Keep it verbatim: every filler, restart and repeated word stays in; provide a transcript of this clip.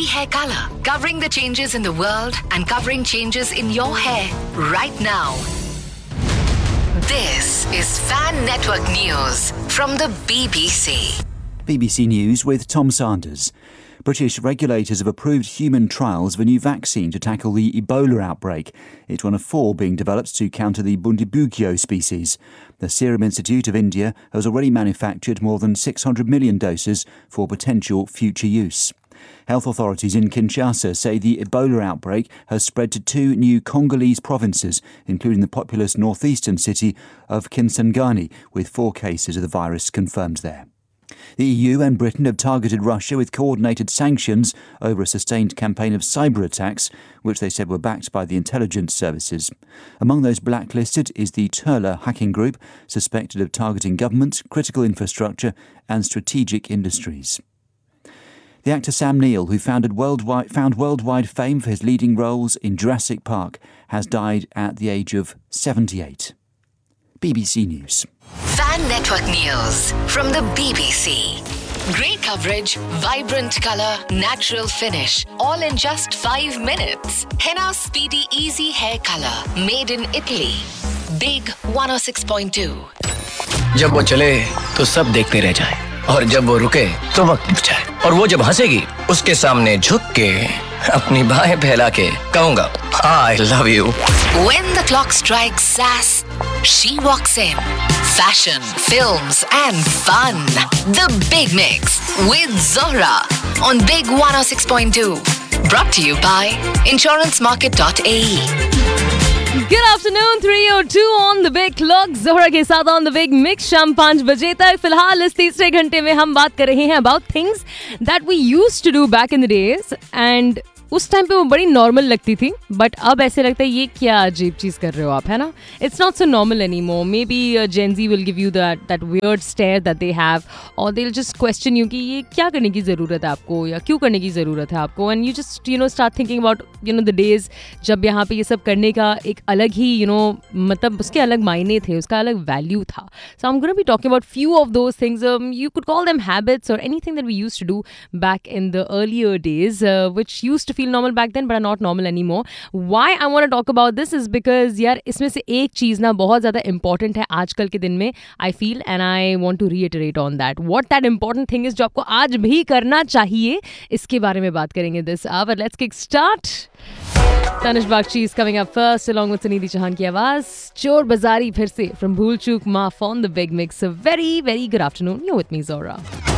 Hair Color, covering the changes in the world and covering changes in your hair right now. This is Fan Network News from the B B C. B B C News with Tom Sanders. British regulators have approved human trials of a new vaccine to tackle the Ebola outbreak. It's one of four being developed to counter the Bundibugyo species. The Serum Institute of India has already manufactured more than six hundred million doses for potential future use. Health authorities in Kinshasa say the Ebola outbreak has spread to two new Congolese provinces, including the populous northeastern city of Kisangani, with four cases of the virus confirmed there. The E U and Britain have targeted Russia with coordinated sanctions over a sustained campaign of cyber attacks, which they said were backed by the intelligence services. Among those blacklisted is the Turla hacking group, suspected of targeting government, critical infrastructure and strategic industries. The actor Sam Neill, who founded worldwide, found worldwide fame for his leading roles in Jurassic Park, has died at the age of seventy-eight. B B C News. Fan Network News from the B B C. Great coverage, vibrant colour, natural finish, all in just five minutes. Henna Speedy Easy Hair Color, made in Italy. Big one oh six point two. जब वो चले तो सब देखते रह जाएं, और जब वो रुके तो वक्त रुक जाए, और वो जब हंसेगी उसके सामने झुक के अपनी बाहें फैला के कहूँगा I love you. When the clock strikes sass, she walks in. Fashion, films and fun. The Big Mix with Zohra on Big one oh six point two. Brought to you by insurance market dot a e. Good afternoon, three oh two on the big clock. Zohra के साथ on the big mix शाम पाँच बजे तक. फिलहाल इस तीसरे घंटे में हम बात कर रहे हैं about things that we used to do back in the days and उस टाइम पे वो बड़ी नॉर्मल लगती थी, बट अब ऐसे लगता है ये क्या अजीब चीज़ कर रहे हो आप, है ना. It's not so normal any more. May be gen Zee will give you that that weird stair that they have, और they will just question you कि ये क्या करने की ज़रूरत है आपको या क्यों करने की ज़रूरत है आपको. And you just you know start thinking about you know the days जब यहाँ पे ये सब करने का एक अलग ही यू नो मतलब उसके अलग मायने थे, उसका अलग वैल्यू था. सो I am gonna be talking about few of those things. You could call them habits और anything that we used to do back in the earlier days which used to feel normal back then but not normal anymore. Why I want to talk about this is because यार इसमें से एक चीज़ ना बहुत ज़्यादा important है आजकल के दिन में, I feel, and I want to reiterate on that. What that important thing is जो आपको आज भी करना चाहिए, इसके बारे में बात करेंगे this hour. Let's kick start. Tanish Bagchi is coming up first along with Sunidhi Chauhan की आवाज़. चोर बाजारी फिर से from भूल चूक माफ on the big mix. A very very good afternoon. You're with me, Zohra.